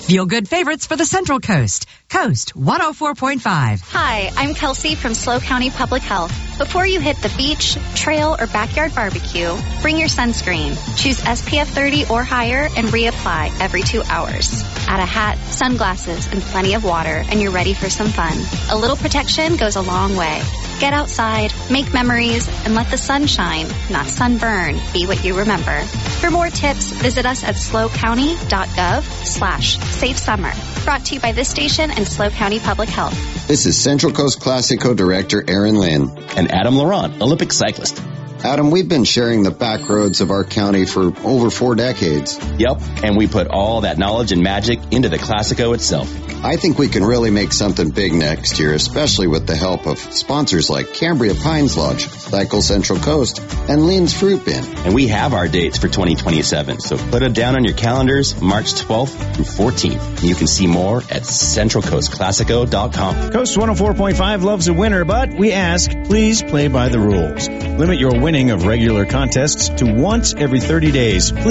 Feel good favorites for the Central Coast. Coast 104.5. Hi, I'm Kelsey from SLO County Public Health. Before you hit the beach, trail, or backyard barbecue, bring your sunscreen. Choose SPF 30 or higher and reapply every 2 hours. Add a hat, sunglasses, and plenty of water, and you're ready for some fun. A little protection goes a long way. Get outside, make memories, and let the sunshine, not sunburn, be what you remember. For more tips, visit us at slocounty.gov/safe summer. Brought to you by this station and SLO County Public Health. This is Central Coast Classico Director Aaron Lynn. And Adam Laurent, Olympic cyclist. Adam, we've been sharing the back roads of our county for over 4 decades. Yep, and we put all that knowledge and magic into the Classico itself. I think we can really make something big next year, especially with the help of sponsors like Cambria Pines Lodge, Cycle Central Coast, and Lynn's Fruit Bin. And we have our dates for 2027, so put it down on your calendars, March 12th through 14th. And you can see more at centralcoastclassico.com. Coast 104.5 loves a winner, but we ask, please play by the rules. Limit your winning of regular contests to once every 30 days. Please